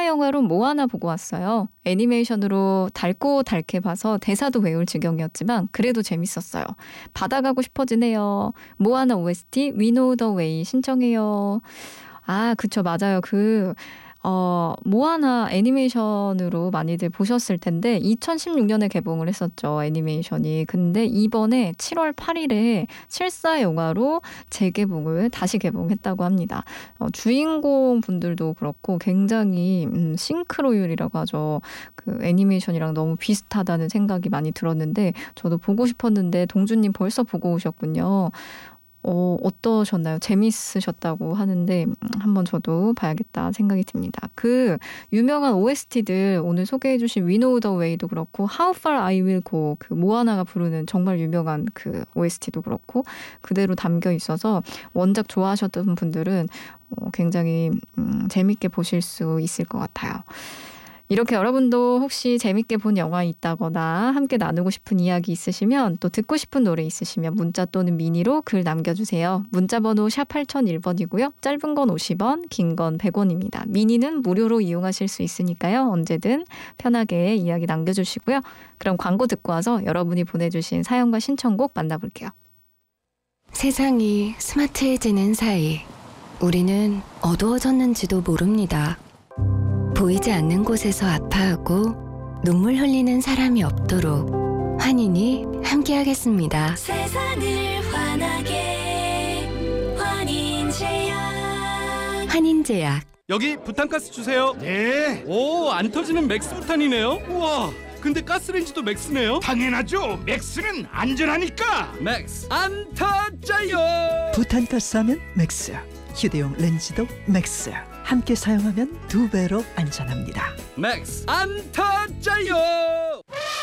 영화로 모아나 보고 왔어요. 애니메이션으로 달고 달게 봐서 대사도 외울 지경이었지만 그래도 재밌었어요. 바다 가고 싶어지네요. 모아나 OST We Know the Way 신청해요. 아, 그쵸. 맞아요. 모아나 애니메이션으로 많이들 보셨을 텐데 2016년에 개봉을 했었죠. 애니메이션이. 근데 이번에 7월 8일에 실사 영화로 재개봉을 다시 개봉했다고 합니다. 주인공 분들도 그렇고 굉장히 싱크로율이라고 하죠. 그 애니메이션이랑 너무 비슷하다는 생각이 많이 들었는데 저도 보고 싶었는데 동주님 벌써 보고 오셨군요. 어떠셨나요? 재밌으셨다고 하는데 한번 저도 봐야겠다 생각이 듭니다. 그 유명한 OST들 오늘 소개해주신 We Know the Way도 그렇고 How Far I Will Go 그 모아나가 부르는 정말 유명한 그 OST도 그렇고 그대로 담겨 있어서 원작 좋아하셨던 분들은 굉장히 재밌게 보실 수 있을 것 같아요. 이렇게 여러분도 혹시 재밌게 본 영화 있다거나 함께 나누고 싶은 이야기 있으시면 또 듣고 싶은 노래 있으시면 문자 또는 미니로 글 남겨주세요. 문자번호 샵 8001번이고요. 짧은 건 50원, 긴 건 100원입니다. 미니는 무료로 이용하실 수 있으니까요. 언제든 편하게 이야기 남겨주시고요. 그럼 광고 듣고 와서 여러분이 보내주신 사연과 신청곡 만나볼게요. 세상이 스마트해지는 사이 우리는 어두워졌는지도 모릅니다. 보이지 않는 곳에서 아파하고 눈물 흘리는 사람이 없도록 환인이 함께하겠습니다. 세상을 환하게 환인제약. 환인제약. 여기 부탄가스 주세요. 네, 오, 안 터지는 맥스 부탄이네요. 우와, 근데 가스레인지도 맥스네요. 당연하죠. 맥스는 안전하니까. 맥스 안 터져요. 부탄가스 하면 맥스, 휴대용 렌즈도 맥스. 함께 사용하면 2배로 안전합니다. 맥스 안 터져요.